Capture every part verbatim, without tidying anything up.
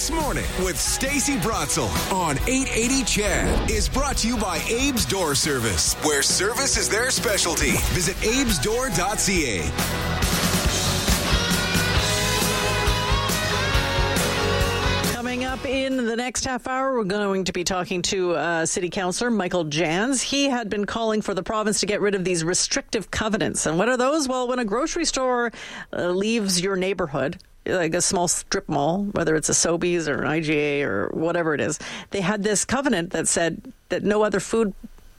This Morning with Stacey Brotzel on eight eighty C H E D is brought to you by Abe's Door Service, where service is their specialty. Visit abes door dot c a. Coming up in the next half hour, we're going to be talking to uh, City Councillor Michael Jans. He had been calling for the province to get rid of these restrictive covenants. And what are those? Well, when a grocery store uh, leaves your neighborhood, like a small strip mall, whether it's a Sobeys or an I G A or whatever it is, they had this covenant that said that no other food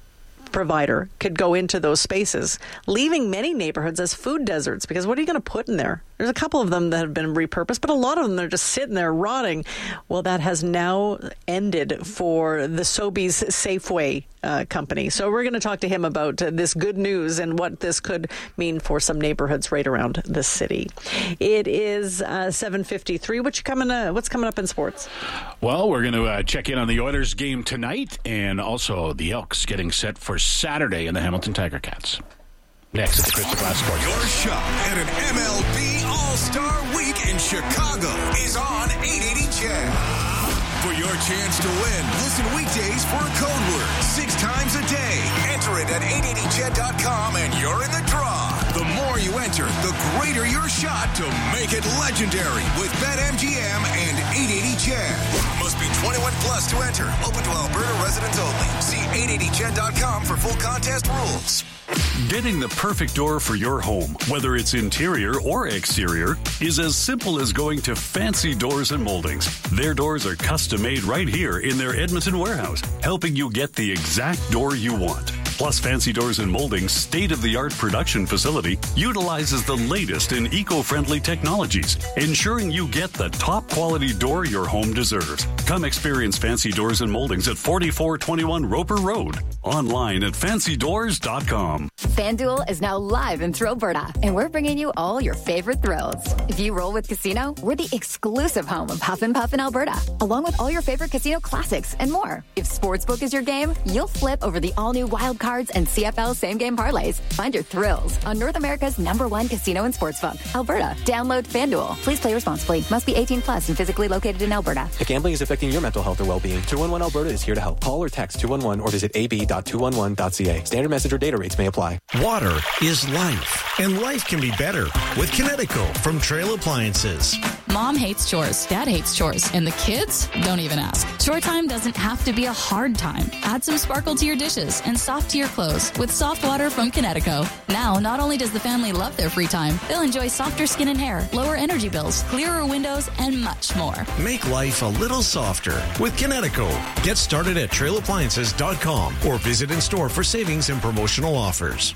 provider could go into those spaces, leaving many neighborhoods as food deserts, because what are you going to put in there? There's a couple of them that have been repurposed, but a lot of them, they're just sitting there rotting. Well, that has now ended for the Sobeys Safeway uh, company. So we're going to talk to him about uh, this good news and what this could mean for some neighborhoods right around the city. It is uh, seven fifty-three. What's coming, uh, what's coming up in sports? Well, we're going to uh, check in on the Oilers game tonight, and also the Elks getting set for Saturday in the Hamilton Tiger Cats. Next at the Crystal Glass Sports. Your shot at an M L B All-Star Week in Chicago is on eight eighty C H E D. For your chance to win, listen weekdays for a code word six times a day. Enter it at eight eighty C H E D dot com and you're in the draw. The more you enter, the greater your shot to make it legendary with BetMGM and eight eighty C H E D. Must be twenty-one plus to enter. Open to Alberta residents only. See eight eighty C H E D dot com for full contest rules. Getting the perfect door for your home, whether it's interior or exterior, is as simple as going to Fancy Doors and Moldings. Their doors are custom made right here in their Edmonton warehouse, helping you get the exact door you want. Plus, Fancy Doors and Moldings' state-of-the-art production facility utilizes the latest in eco-friendly technologies, ensuring you get the top-quality door your home deserves. Come experience Fancy Doors and Moldings at forty-four twenty-one Roper Road. Online at fancy doors dot com. FanDuel is now live in thrill Alberta, and we're bringing you all your favorite thrills. If you roll with Casino, we're the exclusive home of Huff and Puff in Alberta, along with all your favorite casino classics and more. If Sportsbook is your game, you'll flip over the all-new Wild Cards and C F L same-game parlays. Find your thrills on North America's number one casino and sportsbook, Alberta. Download FanDuel. Please play responsibly. Must be eighteen plus and physically located in Alberta. If gambling is affecting your mental health or well-being, two one one Alberta is here to help. Call or text two one one or visit a b dot two one one dot c a. Standard message or data rates may apply. Water is life, and life can be better with Kinetico from Trail Appliances. Mom hates chores, Dad hates chores, and the kids don't even ask. Chore time doesn't have to be a hard time. Add some sparkle to your dishes and soft to your clothes with soft water from Kinetico. Now, not only does the family love their free time, they'll enjoy softer skin and hair, lower energy bills, clearer windows, and much more. Make life a little softer with Kinetico. Get started at trail appliances dot com or visit in store for savings and promotional offers.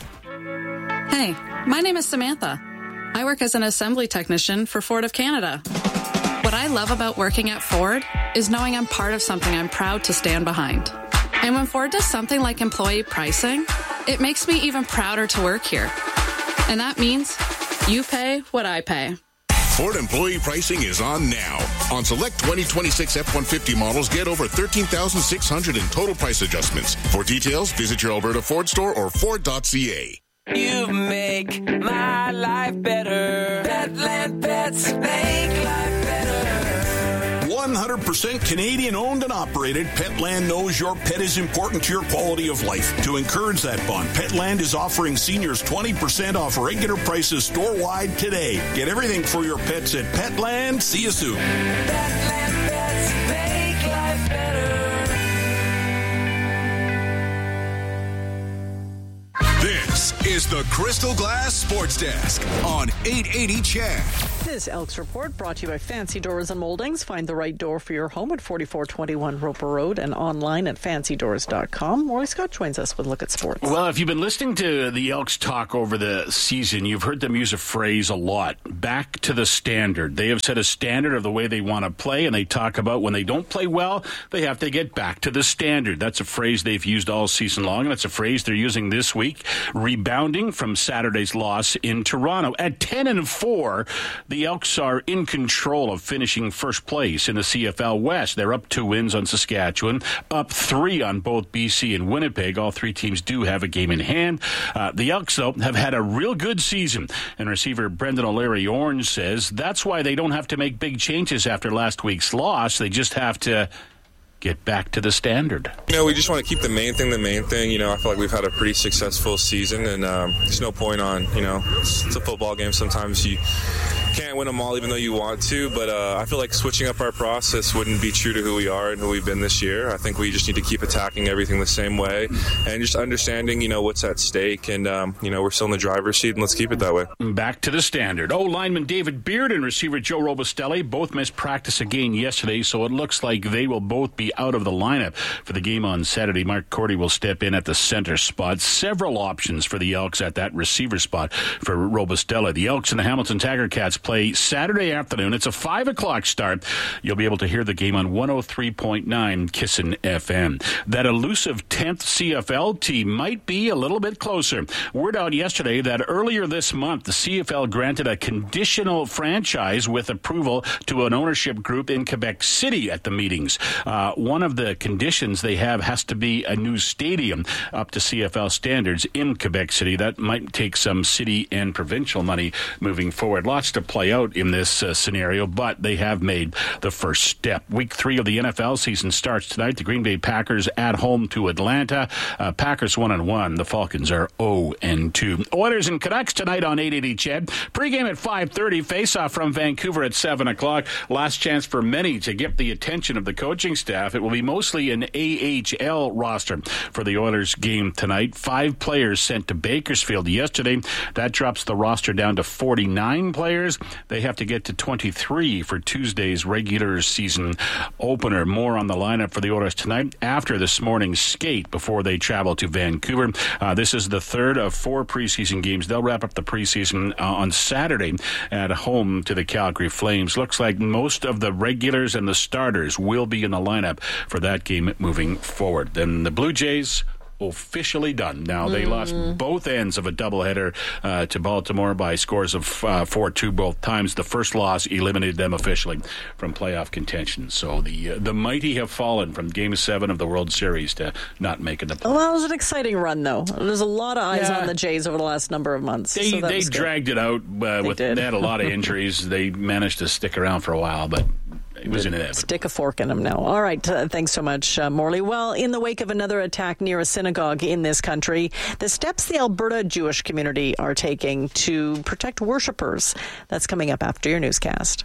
Hey, my name is Samantha. I work as an assembly technician for Ford of Canada. What I love about working at Ford is knowing I'm part of something I'm proud to stand behind. And when Ford does something like employee pricing, it makes me even prouder to work here. And that means you pay what I pay. Ford employee pricing is on now. On select twenty twenty-six F one fifty models, get over thirteen thousand six hundred dollars in total price adjustments. For details, visit your Alberta Ford store or ford dot c a. You make my life better. Petland Pets make life better. one hundred percent Canadian owned and operated, Petland knows your pet is important to your quality of life. To encourage that bond, Petland is offering seniors twenty percent off regular prices store-wide today. Get everything for your pets at Petland. See you soon. Petland Pets make life better. This is the Crystal Glass Sports Desk on eight eighty C H E D. This Elks Report brought to you by Fancy Doors and Moldings. Find the right door for your home at forty-four twenty-one Roper Road and online at fancy doors dot com. Roy Scott joins us with a look at sports. Well, if you've been listening to the Elks talk over the season, you've heard them use a phrase a lot, back to the standard. They have set a standard of the way they want to play, and they talk about when they don't play well, they have to get back to the standard. That's a phrase they've used all season long, and that's a phrase they're using this week, rebounding from Saturday's loss in Toronto. At ten and four, the the Elks are in control of finishing first place in the C F L West. They're up two wins on Saskatchewan, up three on both B C and Winnipeg. All three teams do have a game in hand. Uh, the Elks, though, have had a real good season. And receiver Brendan O'Leary Orange says that's why they don't have to make big changes after last week's loss. They just have to get back to the standard. You know, we just want to keep the main thing the main thing. You know, I feel like we've had a pretty successful season, and um, there's no point on, you know, it's, it's a football game. Sometimes you can't win them all even though you want to, but uh, I feel like switching up our process wouldn't be true to who we are and who we've been this year. I think we just need to keep attacking everything the same way and just understanding, you know, what's at stake, and, um, you know, we're still in the driver's seat, and let's keep it that way. Back to the standard. Oh, lineman David Beard and receiver Joe Robustelli both missed practice again yesterday, so it looks like they will both be out of the lineup for the game on Saturday. Mark Cordy will step in at the center spot. Several options for the Elks at that receiver spot for Robustelli. The Elks and the Hamilton Tiger Cats play Saturday afternoon. It's a five o'clock start. You'll be able to hear the game on one oh three point nine Kissin' F M. That elusive tenth C F L team might be a little bit closer. Word out yesterday that earlier this month, the C F L granted a conditional franchise with approval to an ownership group in Quebec City at the meetings. Uh, one of the conditions they have has to be a new stadium up to C F L standards in Quebec City. That might take some city and provincial money moving forward. Lots to play out in this uh, scenario, but they have made the first step. Week three of the N F L season starts tonight. The Green Bay Packers at home to Atlanta. Uh, Packers one and one. The Falcons are oh and two. Oilers and Canucks tonight on eight eighty C H E D. Pre-game at five thirty. Face-off from Vancouver at seven o'clock. Last chance for many to get the attention of the coaching staff. It will be mostly an A H L roster for the Oilers game tonight. Five players sent to Bakersfield yesterday. That drops the roster down to forty-nine players. They have to get to twenty-three for Tuesday's regular season opener. More on the lineup for the Oilers tonight after this morning's skate before they travel to Vancouver. Uh, this is the third of four preseason games. They'll wrap up the preseason uh, on Saturday at home to the Calgary Flames. Looks like most of the regulars and the starters will be in the lineup for that game moving forward. Then the Blue Jays officially done. Now, they mm. lost both ends of a doubleheader uh, to Baltimore by scores of uh, four two both times. The first loss eliminated them officially from playoff contention. So the uh, the mighty have fallen from Game seven of the World Series to not making the playoffs. Well, that was an exciting run, though. There's a lot of eyes yeah. on the Jays over the last number of months. They, so they dragged it out. Uh, they, with, they had a lot of injuries. They managed to stick around for a while, but it was inevitable. Stick a fork in them now. All right. Uh, thanks so much, uh, Morley. Well, in the wake of another attack near a synagogue in this country, the steps the Alberta Jewish community are taking to protect worshippers. That's coming up after your newscast.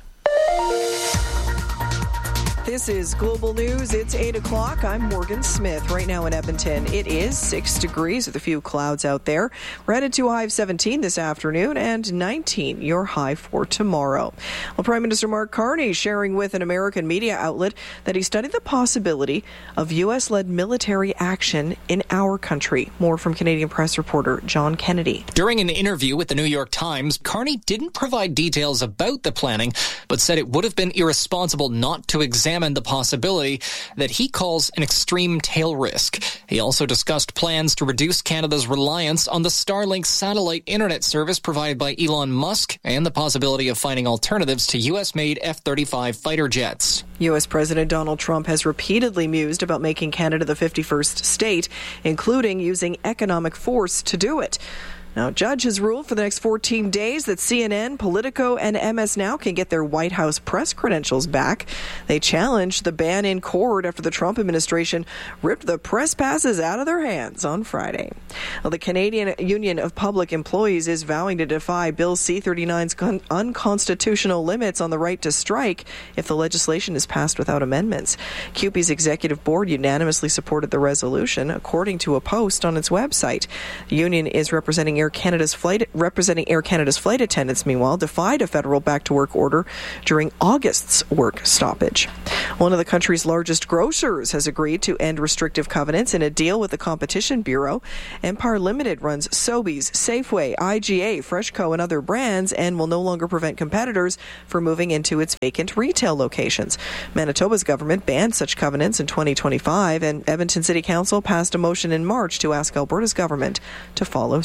This is Global News. It's eight o'clock. I'm Morgan Smith. Right now in Edmonton, it is six degrees with a few clouds out there. We're headed to a high of seventeen this afternoon and nineteen, your high for tomorrow. Well, Prime Minister Mark Carney sharing with an American media outlet that he studied the possibility of U S-led military action in our country. More from Canadian press reporter John Kennedy. During an interview with the New York Times, Carney didn't provide details about the planning, but said it would have been irresponsible not to examine the possibility that he calls an extreme tail risk. He also discussed plans to reduce Canada's reliance on the Starlink satellite internet service provided by Elon Musk and the possibility of finding alternatives to U S-made F thirty-five fighter jets. U S. President Donald Trump has repeatedly mused about making Canada the fifty-first state, including using economic force to do it. Now, a judge has ruled for the next fourteen days that C N N, Politico, and M S Now can get their White House press credentials back. They challenged the ban in court after the Trump administration ripped the press passes out of their hands on Friday. Well, the Canadian Union of Public Employees is vowing to defy Bill C thirty-nine's con- unconstitutional limits on the right to strike if the legislation is passed without amendments. C U P E's executive board unanimously supported the resolution, according to a post on its website. The union is representing Air Canada's flight representing Air Canada's flight attendants, meanwhile, defied a federal back-to-work order during August's work stoppage. One of the country's largest grocers has agreed to end restrictive covenants in a deal with the Competition Bureau. Empire Limited runs Sobeys, Safeway, I G A, FreshCo, and other brands and will no longer prevent competitors from moving into its vacant retail locations. Manitoba's government banned such covenants in twenty twenty-five, and Edmonton City Council passed a motion in March to ask Alberta's government to follow suit.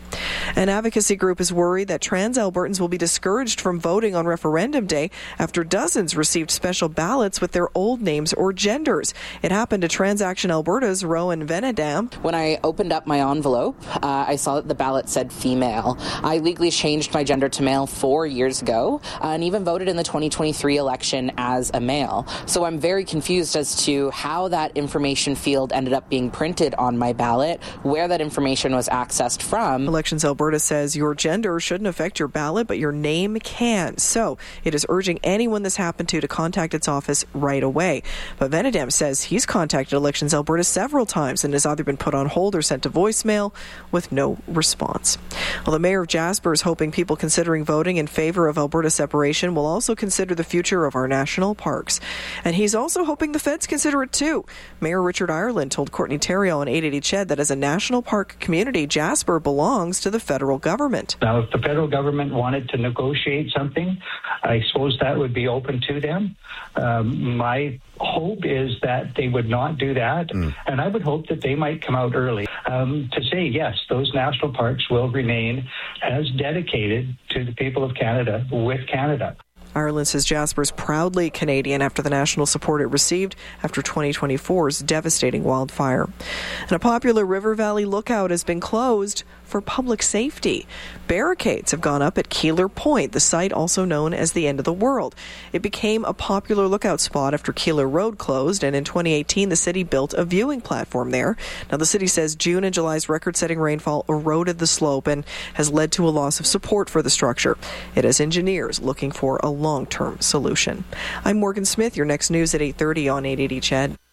An advocacy group is worried that trans Albertans will be discouraged from voting on referendum day after dozens received special ballots with their old names or genders. It happened to Trans Action Alberta's Rowan Venedam. When I opened up my envelope, uh, I saw that the ballot said female. I legally changed my gender to male four years ago uh, and even voted in the twenty twenty-three election as a male. So I'm very confused as to how that information field ended up being printed on my ballot, where that information was accessed from. Elections Alberta says your gender shouldn't affect your ballot, but your name can. So it is urging anyone this happened to to contact its office right away. But Venedam says he's contacted Elections Alberta several times and has either been put on hold or sent to voicemail with no response. Well, the mayor of Jasper is hoping people considering voting in favor of Alberta separation will also consider the future of our national parks. And he's also hoping the feds consider it too. Mayor Richard Ireland told Courtney Terrio on eight eighty C H E D that as a national park community, Jasper belongs to the federal government. Now, if the federal government wanted to negotiate something, I suppose that would be open to them. Um, my hope is that they would not do that, mm. and I would hope that they might come out early um, to say, yes, those national parks will remain as dedicated to the people of Canada with Canada. Ireland says Jasper is proudly Canadian after the national support it received after twenty twenty-four's devastating wildfire. And a popular River Valley lookout has been closed for public safety. Barricades have gone up at Keeler Point, the site also known as the end of the world. It became a popular lookout spot after Keeler Road closed, and in twenty eighteen the city built a viewing platform there. Now the city says June and July's record-setting rainfall eroded the slope and has led to a loss of support for the structure. It has engineers looking for a long-term solution. I'm Morgan Smith. Your next news at eight thirty on eight eighty C H E D.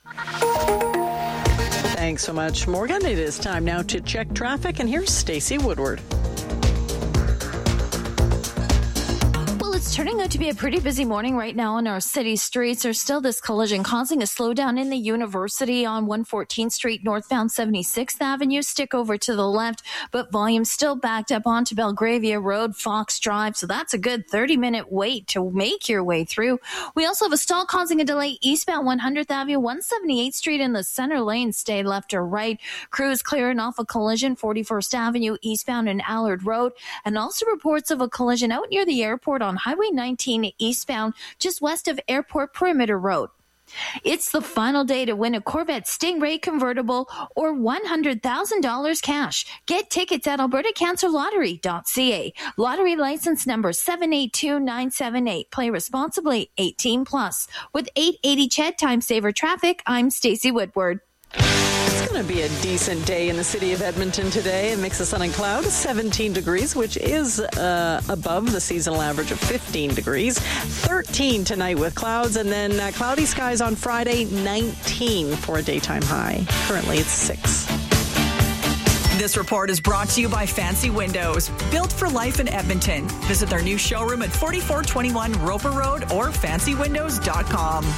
Thanks so much, Morgan. It is time now to check traffic, and here's Stacey Woodward. It's turning out to be a pretty busy morning right now on our city streets. There's still this collision causing a slowdown in the University on one fourteenth Street, northbound seventy-sixth Avenue. Stick over to the left, but volume still backed up onto Belgravia Road, Fox Drive. So that's a good thirty minute wait to make your way through. We also have a stall causing a delay eastbound one hundredth Avenue, one seventy-eighth Street in the center lane. Stay left or right. Crews clearing off a collision, forty-first Avenue eastbound and Allard Road. And also reports of a collision out near the airport on Highway nineteen eastbound, just west of Airport Perimeter Road. It's the final day to win a Corvette Stingray convertible or one hundred thousand dollars cash. Get tickets at alberta cancer lottery dot c a. Lottery license number seven eight two nine seven eight. Play responsibly, eighteen plus. With eight eighty C H E D Time Saver Traffic, I'm Stacey Woodward. It's going to be a decent day in the city of Edmonton today. A mix of sun and cloud, seventeen degrees, which is uh, above the seasonal average of fifteen degrees. thirteen tonight with clouds, and then uh, cloudy skies on Friday, nineteen for a daytime high. Currently, it's six. This report is brought to you by Fancy Windows, built for life in Edmonton. Visit their new showroom at forty-four twenty-one Roper Road or fancy windows dot com.